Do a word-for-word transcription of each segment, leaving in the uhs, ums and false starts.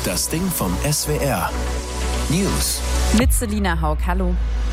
Das Ding vom S W R. News. Mit Selina Haug, hallo.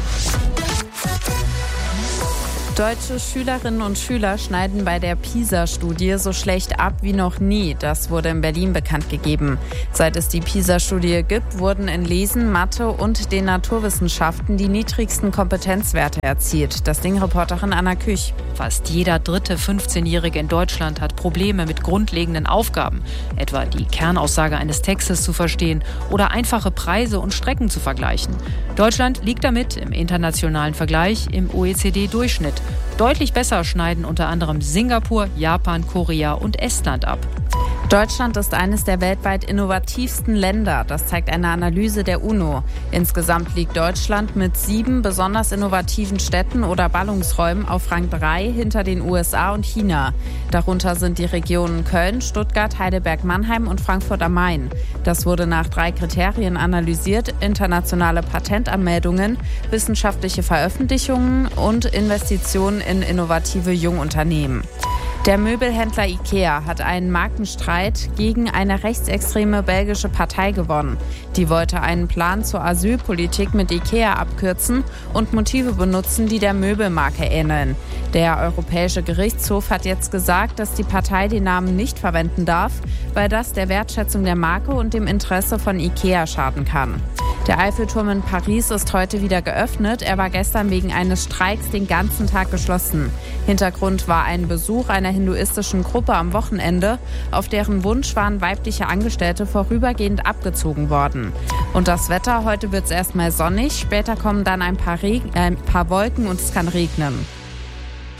Deutsche Schülerinnen und Schüler schneiden bei der PISA-Studie so schlecht ab wie noch nie. Das wurde in Berlin bekannt gegeben. Seit es die PISA-Studie gibt, wurden in Lesen, Mathe und den Naturwissenschaften die niedrigsten Kompetenzwerte erzielt. Das Ding-Reporterin Anna Küch. Fast jeder dritte fünfzehnjährige in Deutschland hat Probleme mit grundlegenden Aufgaben. Etwa die Kernaussage eines Textes zu verstehen oder einfache Preise und Strecken zu vergleichen. Deutschland liegt damit im internationalen Vergleich im O E C D-Durchschnitt. Deutlich besser schneiden unter anderem Singapur, Japan, Korea und Estland ab. Deutschland ist eines der weltweit innovativsten Länder. Das zeigt eine Analyse der UNO. Insgesamt liegt Deutschland mit sieben besonders innovativen Städten oder Ballungsräumen auf Rang drei hinter den U S A und China. Darunter sind die Regionen Köln, Stuttgart, Heidelberg, Mannheim und Frankfurt am Main. Das wurde nach drei Kriterien analysiert: internationale Patentanmeldungen, wissenschaftliche Veröffentlichungen und Investitionen in innovative Jungunternehmen. Der Möbelhändler IKEA hat einen Markenstreit gegen eine rechtsextreme belgische Partei gewonnen. Die wollte einen Plan zur Asylpolitik mit IKEA abkürzen und Motive benutzen, die der Möbelmarke ähneln. Der Europäische Gerichtshof hat jetzt gesagt, dass die Partei den Namen nicht verwenden darf, weil das der Wertschätzung der Marke und dem Interesse von IKEA schaden kann. Der Eiffelturm in Paris ist heute wieder geöffnet. Er war gestern wegen eines Streiks den ganzen Tag geschlossen. Hintergrund war ein Besuch einer hinduistischen Gruppe am Wochenende. Auf deren Wunsch waren weibliche Angestellte vorübergehend abgezogen worden. Und das Wetter: heute wird es erstmal sonnig, später kommen dann ein paar, Reg- äh, ein paar Wolken und es kann regnen.